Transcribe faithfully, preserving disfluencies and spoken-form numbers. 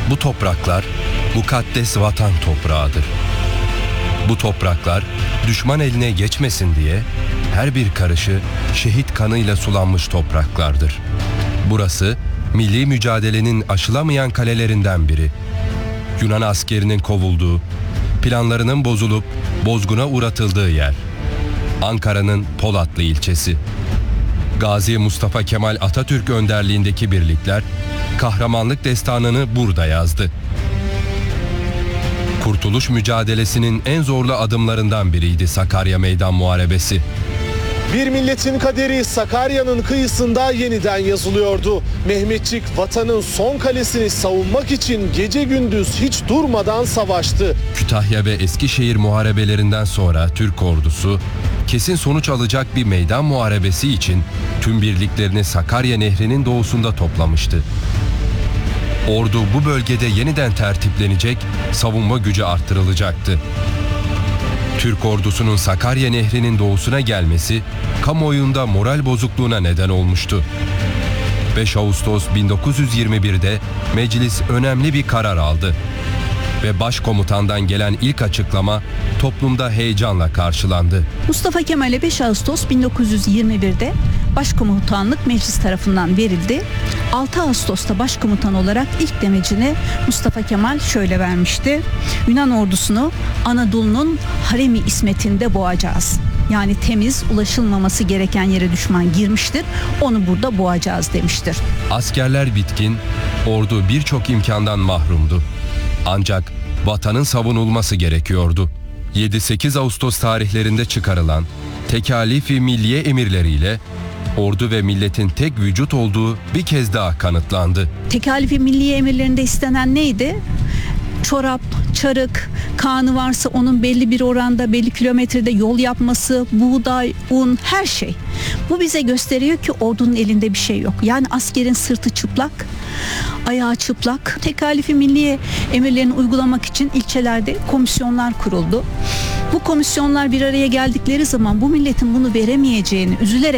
Bu topraklar mukaddes vatan toprağıdır. Bu topraklar düşman eline geçmesin diye her bir karışı şehit kanıyla sulanmış topraklardır. Burası milli mücadelenin aşılamayan kalelerinden biri. Yunan askerinin kovulduğu, planlarının bozulup bozguna uğratıldığı yer. Ankara'nın Polatlı ilçesi. Gazi Mustafa Kemal Atatürk önderliğindeki birlikler kahramanlık destanını burada yazdı. Kurtuluş mücadelesinin en zorlu adımlarından biriydi Sakarya Meydan Muharebesi. Bir milletin kaderi Sakarya'nın kıyısında yeniden yazılıyordu. Mehmetçik vatanın son kalesini savunmak için gece gündüz hiç durmadan savaştı. Kütahya ve Eskişehir muharebelerinden sonra Türk ordusu kesin sonuç alacak bir meydan muharebesi için tüm birliklerini Sakarya Nehri'nin doğusunda toplamıştı. Ordu bu bölgede yeniden tertiplenecek, savunma gücü arttırılacaktı. Türk ordusunun Sakarya Nehri'nin doğusuna gelmesi kamuoyunda moral bozukluğuna neden olmuştu. beş Ağustos bin dokuz yüz yirmi bir'de meclis önemli bir karar aldı ve başkomutandan gelen ilk açıklama toplumda heyecanla karşılandı. Mustafa Kemal'e beş Ağustos bin dokuz yüz yirmi bir'de başkomutanlık meclis tarafından verildi. altı Ağustos'ta başkomutan olarak ilk demecini Mustafa Kemal şöyle vermişti: Yunan ordusunu Anadolu'nun haremi ismetinde boğacağız. Yani temiz, ulaşılmaması gereken yere düşman girmiştir, onu burada boğacağız demiştir. Askerler bitkin, ordu birçok imkandan mahrumdu. Ancak vatanın savunulması gerekiyordu. yedi sekiz Ağustos tarihlerinde çıkarılan Tekalifi Milliye emirleriyle ordu ve milletin tek vücut olduğu bir kez daha kanıtlandı. Tekalifi Milliye emirlerinde istenen neydi? Çorap, çarık, kanı varsa onun belli bir oranda, belli kilometrede yol yapması, buğday, un, her şey. Bu bize gösteriyor ki ordunun elinde bir şey yok. Yani askerin sırtı çıplak, ayağı çıplak. Tekalifi Milliye emirlerini uygulamak için ilçelerde komisyonlar kuruldu. Bu komisyonlar bir araya geldikleri zaman bu milletin bunu veremeyeceğini üzülerek